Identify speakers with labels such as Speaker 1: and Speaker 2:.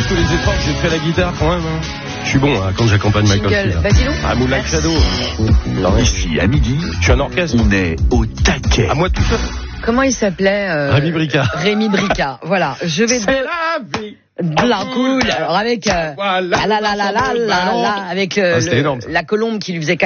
Speaker 1: tous les efforts que j'ai fait à la guitare quand même. Hein. Je suis bon hein, quand j'accompagne Michael Field.
Speaker 2: Basilou.
Speaker 1: Ah, Moonlight Shadow.
Speaker 3: Ici, à midi,
Speaker 1: Je suis un orchestre.
Speaker 3: on est au taquet.
Speaker 1: À moi tout seul.
Speaker 2: Comment il s'appelait
Speaker 1: Rémi Bricard.
Speaker 2: Rémi Bricard. Voilà. Je vais
Speaker 1: C'est la vie.
Speaker 2: de la cool. Alors avec
Speaker 1: Voilà.
Speaker 2: avec
Speaker 1: c'était énorme.
Speaker 2: la colombe qui lui faisait